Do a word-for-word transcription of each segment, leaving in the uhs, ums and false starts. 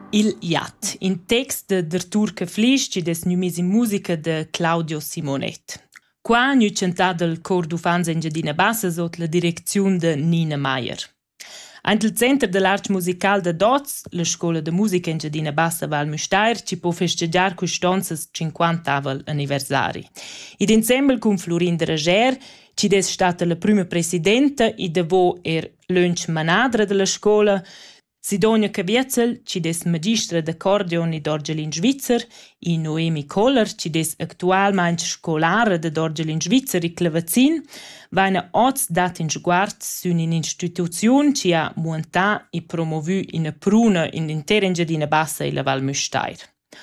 Il Jat, in text de Artur Caflisch e des numis in musica de Claudio Simonet. Qua nu cantà del cor d'ufans Engiadina Bassa sot la direcziun de Nina Meier. Ant il Centre dell'Art Musical de Doz, la Scola de Musica Engiadina Bassa Val Müstair, ci può festegiar quist'onzas cinquantavel anniversari. Id ensemble con Florin de Rager, ci des stata la prima presidenta e davo er lunch manadra della scola, Sidonia Cavietzel, ci des magistra d'accordion e d'orgelin svizzer, e Noemi Koller, ci des actualmein scolara de d'orgelin svizzer e clavazin, vaina oz dat in sguard sun in instituziun ci ha muantà e promovu in pruna in intera Engiadina Bassa e la Val Müstair.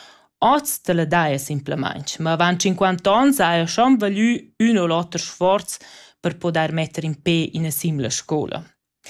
Oz te la daia simplamaing, ma avant cinquanta ans ha schon valü un o l'altro sforz per poder metter in pe in a simla scola.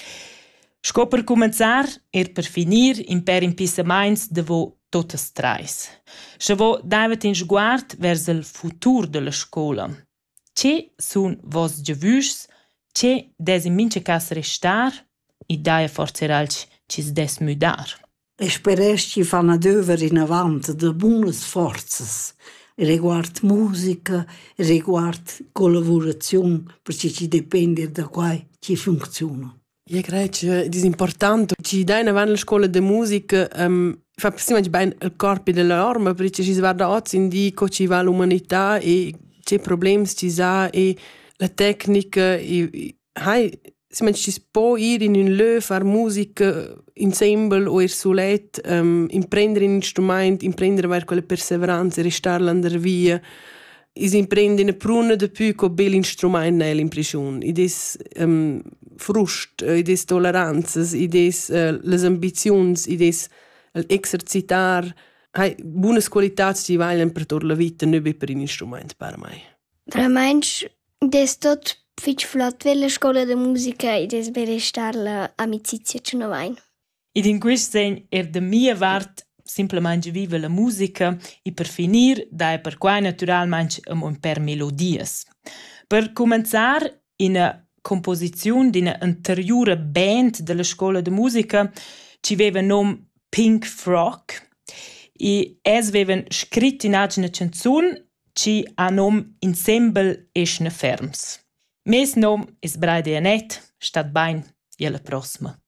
Sco per comenzar er per finir in per impissamains devo totes trais. Schavo davet in sguard vers il futur de la scola. Ce sun vos giavüs, ce des in mince cas restar, e daia forzeralc cis des mudar. Esperes ci fan ad över in avant de buonas forzas, riguard musica, riguard collaborazione, perché ci dipende da quai ci funziona. Io credo che è importante. Ci dai in avanti la scuola di musica, um, fa precisamente bene il corpo dell'orma, perché ci si guarda oggi in di come ci va l'umanità e che problemi ci sa e la tecnica e hai ci si può ir in un lö far musica ensemble o ir solet, um, imprendere un strumento, imprendere ver quella perseveranza, restare l'andar via. Is imprende una pruna de più co bel instrument nell'impressione. I des um, frust, i des toleranzas, i des uh, les ambizions, i des l'exercitar. Hai buonas qualitats ci valen per tutta la vita, non per un instrument per me. Per me des tot fitch flott per la scuola de musica e des bere star la amicizia ci no vain. Id in quest segn er de mia vart simplemente vive la musica e per finir dai per quai naturalmente un per melodies. Per comenzar in a composizione di una anteriore band della scuola de musica ci aveva nom Pink Frog e es avevan scritto in una canzone ci ha nom Ensemble Eschne Ferms. Mes nom is Braide Anet, stat bain e alla prossima.